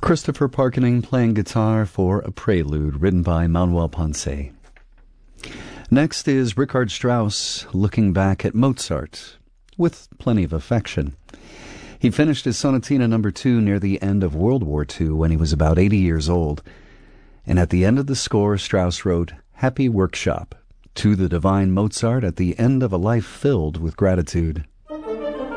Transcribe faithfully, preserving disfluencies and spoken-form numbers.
Christopher Parkening playing guitar for a prelude written by Manuel Ponce. Next is Richard Strauss looking back at Mozart with plenty of affection. He finished his Sonatina number two near the end of World War Two when he was about eighty years old. And at the end of the score, Strauss wrote, "Happy Workshop, to the divine Mozart at the end of a life filled with gratitude."